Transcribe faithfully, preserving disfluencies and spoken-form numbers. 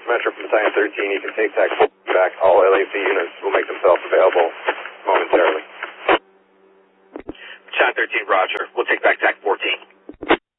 Metro from Battalion thirteen. You can take TAC fourteen back. All L A C units will make themselves available momentarily. Battalion thirteen, roger. We'll take back TAC fourteen.